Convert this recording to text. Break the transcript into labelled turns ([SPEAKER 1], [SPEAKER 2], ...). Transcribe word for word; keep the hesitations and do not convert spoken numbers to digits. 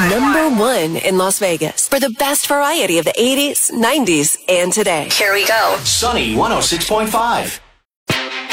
[SPEAKER 1] number one in Las Vegas for the best variety of the eighties, nineties, and today.
[SPEAKER 2] Here we go.
[SPEAKER 3] Sunny one oh six point five.